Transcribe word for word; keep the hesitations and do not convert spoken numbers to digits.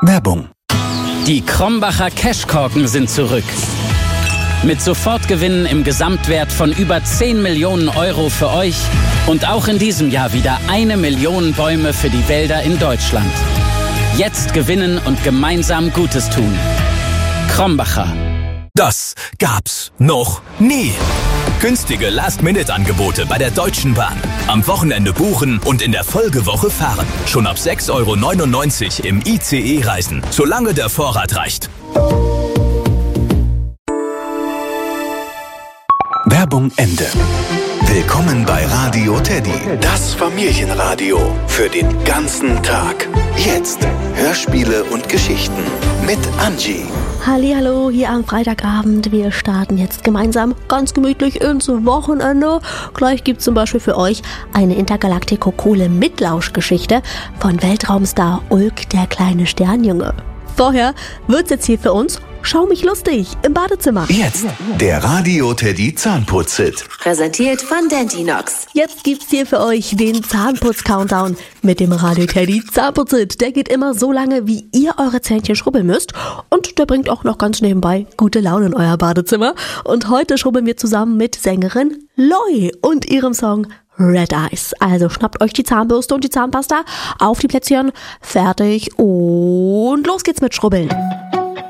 Werbung. Die Krombacher Cashkorken sind zurück. Mit Sofortgewinnen im Gesamtwert von über zehn Millionen Euro für euch und auch in diesem Jahr wieder eine Million Bäume für die Wälder in Deutschland. Jetzt gewinnen und gemeinsam Gutes tun. Krombacher. Das gab's noch nie. Günstige Last-Minute-Angebote bei der Deutschen Bahn. Am Wochenende buchen und in der Folgewoche fahren. Schon ab sechs Euro neunundneunzig im I C E reisen, solange der Vorrat reicht. Werbung Ende. Willkommen bei Radio Teddy, das Familienradio für den ganzen Tag. Jetzt Hörspiele und Geschichten mit Angie. Hallihallo, hier am Freitagabend. Wir starten jetzt gemeinsam ganz gemütlich ins Wochenende. Gleich gibt's zum Beispiel für euch eine Intergalactico-Kohle-Mitlauschgeschichte von Weltraumstar Ulk, der kleine Sternjunge. Vorher wird's jetzt hier für uns Schau mich lustig im Badezimmer. Jetzt der Radio Teddy Zahnputz-Hit. Präsentiert von Dentinox. Jetzt gibt's hier für euch den Zahnputz-Countdown mit dem Radio Teddy Zahnputz-Hit. Der geht immer so lange, wie ihr eure Zähnchen schrubbeln müsst. Und der bringt auch noch ganz nebenbei gute Laune in euer Badezimmer. Und heute schrubbeln wir zusammen mit Sängerin Loi und ihrem Song Red Eyes. Also schnappt euch die Zahnbürste und die Zahnpasta, auf die Plätzchen, fertig und los geht's mit Schrubbeln.